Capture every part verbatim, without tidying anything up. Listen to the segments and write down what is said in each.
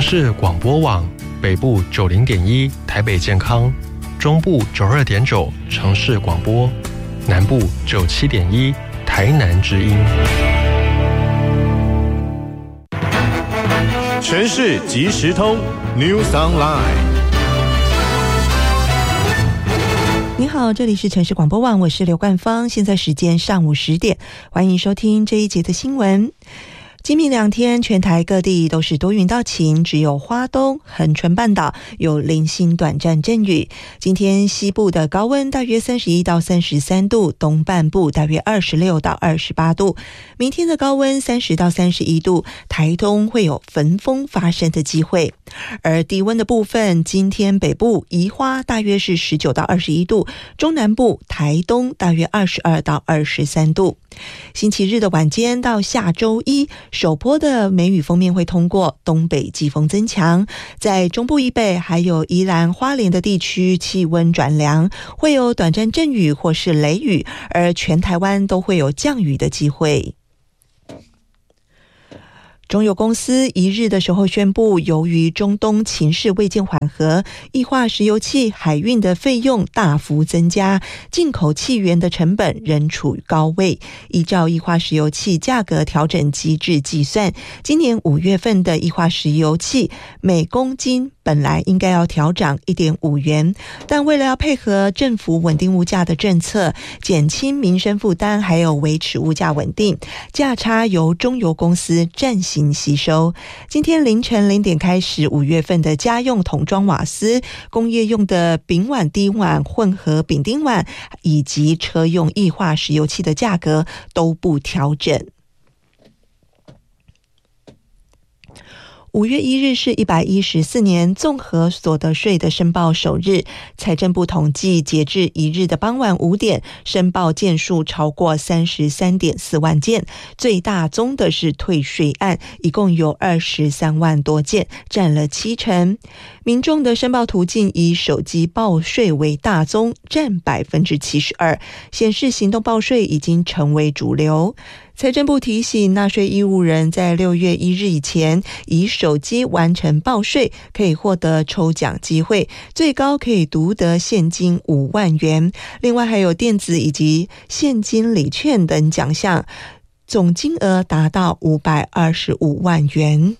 市广播网，北部九零点一台北健康，中部九二点九城市广播，南部九七点一台南之音。 城市即时通 News Online。 你好，这里是城市广播网，我是刘冠芳，现在时间上午十点，欢迎收听这一节的新闻。今明两天，全台各地都是多云到晴，只有花东、恒春半岛有零星短暂阵雨。今天西部的高温大约三十一到三十三度，东半部大约二十六到二十八度。明天的高温三十到三十一度，台东会有焚风发生的机会。而低温的部分，今天北部宜花大约是十九到二十一度，中南部台东大约二十二到二十三度。星期日的晚间到下周一，首波的梅雨锋面会通过，东北季风增强，在中部以北还有宜兰花莲的地区气温转凉，会有短暂阵雨或是雷雨，而全台湾都会有降雨的机会。中油公司一日的时候宣布，由于中东情势未见缓和，液化石油气海运的费用大幅增加，进口气源的成本仍处于高位。依照液化石油气价格调整机制计算，今年五月份的液化石油气每公斤本来应该要调涨 一点五元，但为了要配合政府稳定物价的政策，减轻民生负担，还有维持物价稳定，价差由中油公司暂行吸收。今天凌晨零点开始，五月份的家用桶装瓦斯、工业用的丙烷、低烷混合丙丁烷以及车用液化石油气的价格都不调整。五月一日是一百一十四年综合所得税的申报首日，财政部统计，截至一日的傍晚五点，申报件数超过三十三点四万件，最大宗的是退税案，一共有二十三万多件，占了七成。民众的申报途径以手机报税为大宗，占百分之七十二，显示行动报税已经成为主流。财政部提醒纳税义务人在六月一日以前以手机完成报税，可以获得抽奖机会，最高可以独得现金五万元，另外还有电子以及现金礼券等奖项，总金额达到五百二十五万元。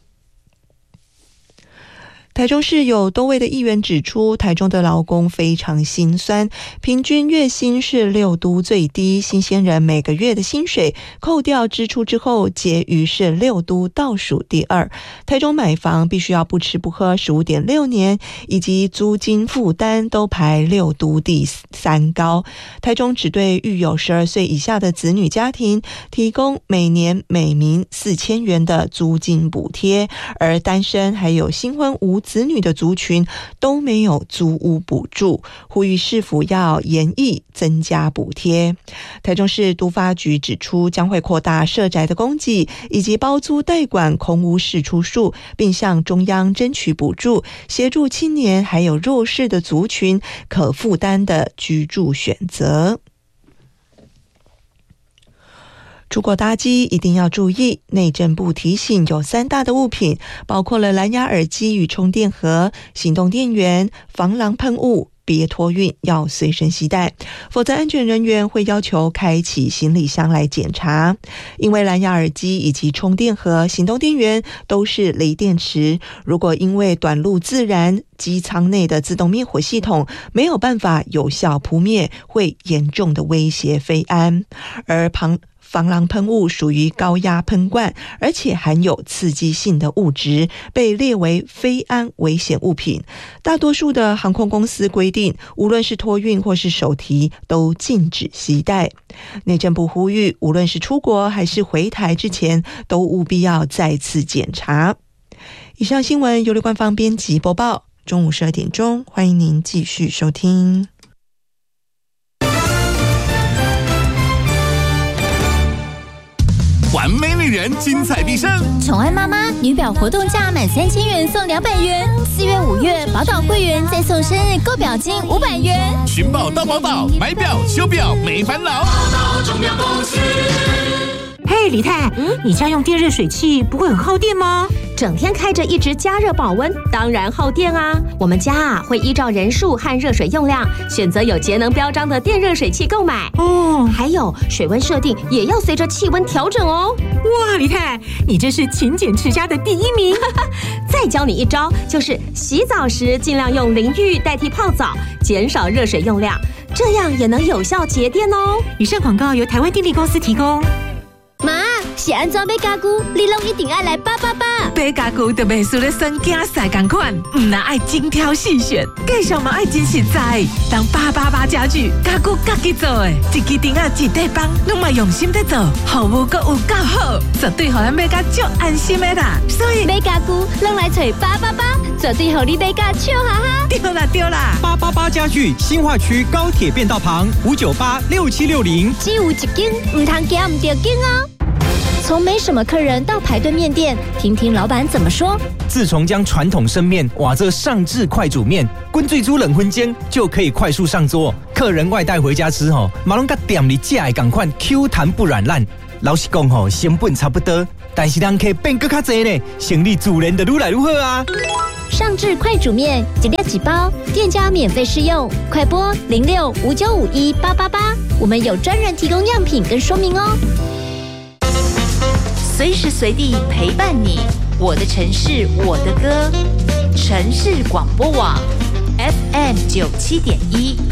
台中市有多位的议员指出，台中的劳工非常辛酸，平均月薪是六都最低，新鲜人每个月的薪水扣掉支出之后，结余是六都倒数第二。台中买房必须要不吃不喝十五点六年，以及租金负担都排六都第三高。台中只对育有十二岁以下的子女家庭提供每年每名四千元的租金补贴，而单身还有新婚无子女的族群都没有租屋补助，呼吁市府要研议增加补贴。台中市都发局指出，将会扩大社宅的供给，以及包租代管空屋释出数，并向中央争取补助，协助青年还有弱势的族群可负担的居住选择。出国搭机一定要注意，内政部提醒有三大的物品，包括了蓝牙耳机与充电盒、行动电源、防狼喷雾，别托运，要随身携带，否则安全人员会要求开启行李箱来检查。因为蓝牙耳机以及充电盒、行动电源都是锂电池，如果因为短路自燃，机舱内的自动灭火系统没有办法有效扑灭，会严重的威胁飞安。而旁防狼喷雾属于高压喷罐，而且含有刺激性的物质，被列为飞安危险物品。大多数的航空公司规定，无论是托运或是手提，都禁止携带。内政部呼吁，无论是出国还是回台之前，都务必要再次检查。以上新闻由刘冠芳编辑播报，中午十二点钟，欢迎您继续收听。 完美女人，精彩必胜！ 宠爱妈妈女表活动价满三千元送两百元，四月、五月宝岛会员再送生日购表金五百元。 寻宝到宝岛，买表修表没烦恼。宝岛钟表公司。 嘿，李太，嗯，你家用电热水器不会很耗电吗？ 整天开着一直加热保温，当然耗电啊。我们家啊会依照人数和热水用量，选择有节能标章的电热水器购买。哦，还有水温设定也要随着气温调整哦。 哇，你看，你这是勤俭持家的第一名。 再教你一招，就是洗澡时尽量用淋浴代替泡澡，减少热水用量，这样也能有效节电哦。 以上广告由台湾电力公司提供。 妈，是安怎买家具？你拢一定要来八八八。 买家具就袂输咧算囝婿同款，唔那爱精挑细选，介绍嘛爱真实在。当八八八家具，家具家己做的，一支顶啊一块帮，拢嘛用心在做，服务阁有够好，绝对互咱买家足安心的啦。所以买家具拢来找八八八，绝对互你买家笑哈哈。 对啦对啦， 八八八家具新化区高铁变道旁五九八六七六零， 只有一间，唔通惊唔着惊哦。从没什么客人到排队面店，听听老板怎么说。 自从将传统生面瓦这上至快煮面，滚最煮冷荤煎就可以快速上桌。客人外带回家吃吼，马龙甲店里架的赶快 Q 弹不软烂。老实讲吼，成本差不多，但是人客变更较多呢，生意自然就愈来愈好啊。 上至快煮面，一粒几包，店家免费试用，快拨零六五九五一八八八，我们有专人提供样品跟说明哦。 随时随地陪伴你，我的城市，我的歌，城市广播网 F M 九七点一。